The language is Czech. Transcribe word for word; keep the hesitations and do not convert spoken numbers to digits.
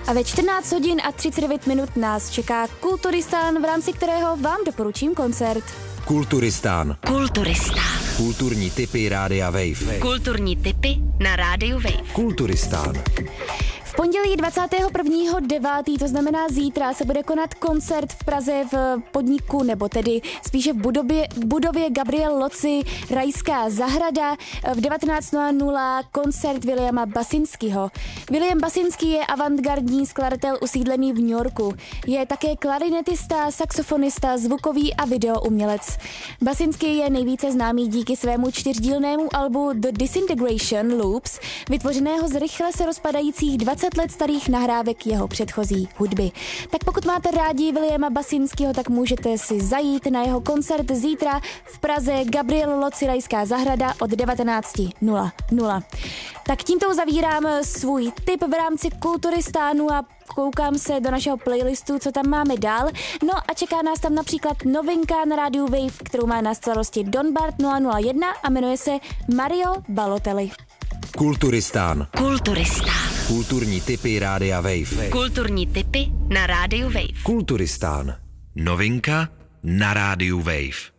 A ve čtrnáct hodin a třicet devět minut nás čeká Kulturistán, v rámci kterého vám doporučím koncert. Kulturistán. Kulturistán. Kulturní tipy Rádia Wave. Kulturní tipy na Rádiu Wave. Kulturistán. V pondělí dvacátého prvního devátého to znamená zítra, se bude konat koncert v Praze v podniku, nebo tedy spíše v budově, v budově Gabriel Loci, Rajská zahrada. V devatenáct nula nula koncert Williama Basinského. William Basinský je avantgardní skladatel usídlený v New Yorku. Je také klarinetista, saxofonista, zvukový a videoumělec. Basinský je nejvíce známý díky svému čtyřdílnému albu The Disintegration Loops, vytvořeného z rychle se rozpadajících dvacet let starých nahrávek jeho předchozí hudby. Tak pokud máte rádi Williama Basinského, tak můžete si zajít na jeho koncert zítra v Praze Gabriel Loci, Rajská zahrada od devatenáct nula nula. Tak tímto uzavírám svůj tip v rámci Kulturistánu a koukám se do našeho playlistu, co tam máme dál. No a čeká nás tam například novinka na rádiu Wave, kterou má na starosti Don Bart nula nula jedna a jmenuje se Mario Balotelli. Kulturistán. Kulturistán. Kulturní tipy Rádia Wave. Kulturní tipy na Rádiu Wave. Kulturistán. Novinka na Rádiu Wave.